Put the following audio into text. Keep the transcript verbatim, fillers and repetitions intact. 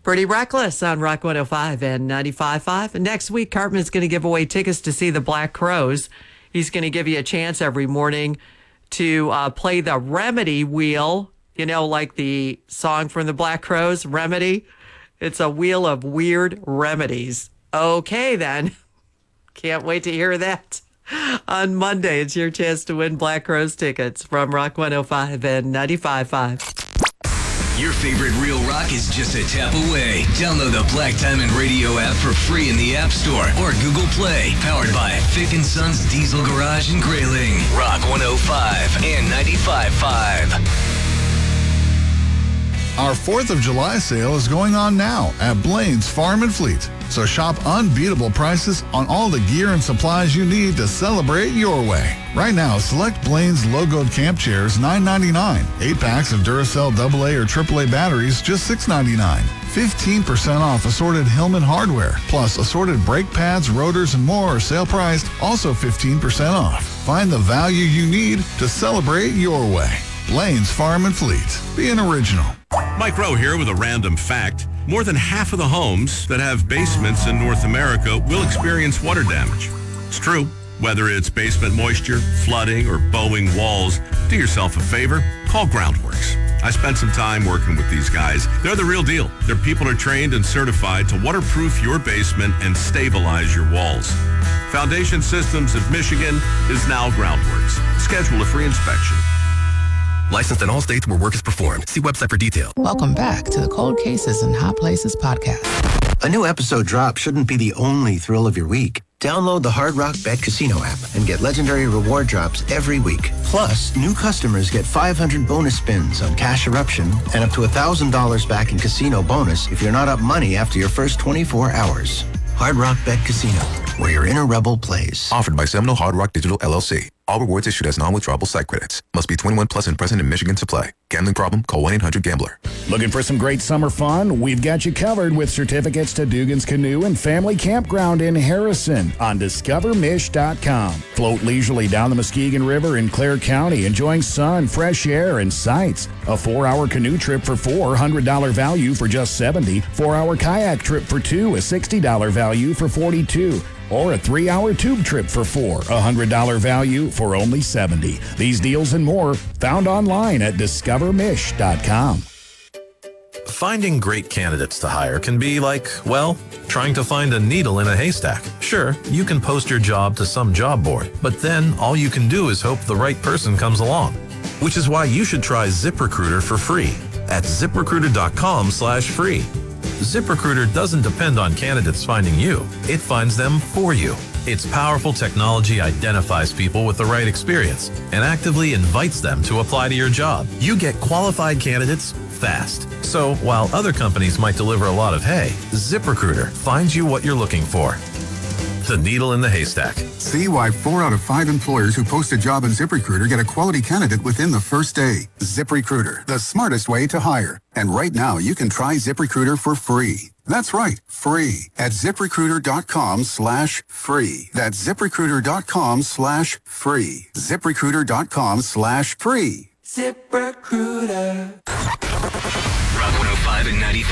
Pretty Reckless on Rock one oh five and ninety-five point five. And next week, Cartman's going to give away tickets to see the Black Crowes. He's going to give you a chance every morning to uh, play the Remedy wheel, you know, like the song from the Black Crowes, Remedy. It's a wheel of weird remedies. Okay, then. Can't wait to hear that. On Monday, it's your chance to win Black Crowes tickets from Rock one oh five and ninety-five point five. Your favorite real rock is just a tap away. Download the Black Diamond Radio app for free in the App Store or Google Play. Powered by Fick and Sons Diesel Garage and Grayling. Rock one oh five and ninety-five point five. Our fourth of July sale is going on now at Blaine's Farm and Fleet. So shop unbeatable prices on all the gear and supplies you need to celebrate your way. Right now, select Blaine's logoed camp chairs, nine ninety-nine. Eight packs of Duracell double A or triple A batteries, just six ninety-nine. fifteen percent off assorted Hillman hardware. Plus assorted brake pads, rotors, and more are sale priced, also fifteen percent off. Find the value you need to celebrate your way. Blaine's Farm and Fleet. Be an original. Mike Rowe here with a random fact. More than half of the homes that have basements in North America will experience water damage. It's true. Whether it's basement moisture, flooding, or bowing walls, do yourself a favor, call Groundworks. I spent some time working with these guys. They're the real deal. Their people are trained and certified to waterproof your basement and stabilize your walls. Foundation Systems of Michigan is now Groundworks. Schedule a free inspection. Licensed in all states where work is performed. See website for details. Welcome back to the Cold Cases and Hot Places podcast. A new episode drop shouldn't be the only thrill of your week. Download the Hard Rock Bet Casino app and get legendary reward drops every week. Plus, new customers get five hundred bonus spins on Cash Eruption and up to one thousand dollars back in casino bonus if you're not up money after your first twenty-four hours. Hard Rock Bet Casino, where your inner rebel plays. Offered by Seminole Hard Rock Digital L L C. All rewards issued as non-withdrawable site credits. Must be twenty-one plus and present in Michigan to play. Gambling problem? Call one eight hundred gambler. Looking for some great summer fun? We've got you covered with certificates to Dugan's Canoe and Family Campground in Harrison on discover mish dot com. Float leisurely down the Muskegon River in Clare County, enjoying sun, fresh air, and sights. A four-hour canoe trip for four, one hundred dollars value for just seventy dollars. Four-hour kayak trip for two, a sixty dollars value for forty-two dollars. Or a three-hour tube trip for four, a one hundred dollars value for only seventy dollars. These deals and more found online at discover mish dot com. Finding great candidates to hire can be like, well, trying to find a needle in a haystack. Sure, you can post your job to some job board, but then all you can do is hope the right person comes along. Which is why you should try ZipRecruiter for free at ziprecruiter.com slash free. ZipRecruiter doesn't depend on candidates finding you. It finds them for you. Its powerful technology identifies people with the right experience and actively invites them to apply to your job. You get qualified candidates fast. So while other companies might deliver a lot of hay, ZipRecruiter finds you what you're looking for. The needle in the haystack. See why four out of five employers who post a job on ZipRecruiter get a quality candidate within the first day. ZipRecruiter, the smartest way to hire. And right now, you can try ZipRecruiter for free. That's right, free at ziprecruiter.com slash free. That's ziprecruiter.com slash free. ziprecruiter.com slash free. ZipRecruiter. Rock one oh five and ninety-five.